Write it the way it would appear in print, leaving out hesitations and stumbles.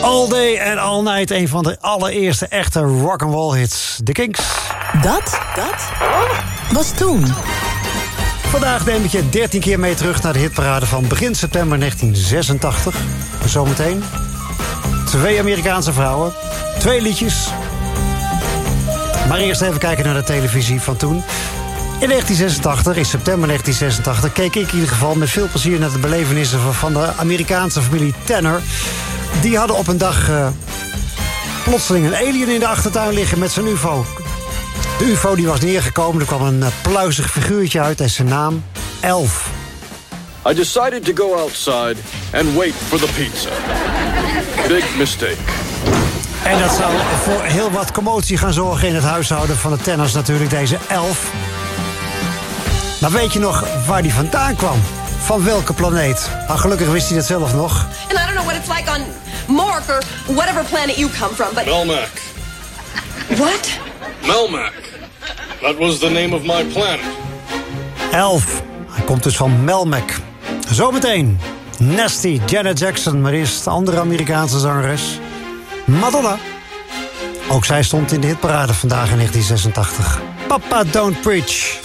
All Day and All Night, een van de allereerste echte rock'n'roll hits. De Kinks. Dat was toen. Vandaag neem ik je 13 keer mee terug naar de hitparade van begin september 1986. Zometeen 2 Amerikaanse vrouwen, 2 liedjes. Maar eerst even kijken naar de televisie van toen. In 1986, in september 1986, keek ik in ieder geval met veel plezier naar de belevenissen van de Amerikaanse familie Tanner. Die hadden op een dag plotseling een alien in de achtertuin liggen met zijn UFO. De UFO die was neergekomen, er kwam een pluizig figuurtje uit en zijn naam, Elf. I decided to go outside and wait for the pizza. Big mistake. En dat zou voor heel wat commotie gaan zorgen in het huishouden van de Tanners natuurlijk, deze Elf. Maar weet je nog waar die vandaan kwam? Van welke planeet? Nou, gelukkig wist hij dat zelf nog. And I don't know what it's like on Mork or whatever planet you come from, but... Melmac. What? Melmac. That was the name of my planet. Elf. Hij komt dus van Melmac. Zometeen Nasty, Janet Jackson, maar eerst de andere Amerikaanse zangeres, Madonna. Ook zij stond in de hitparade vandaag in 1986. Papa Don't Preach.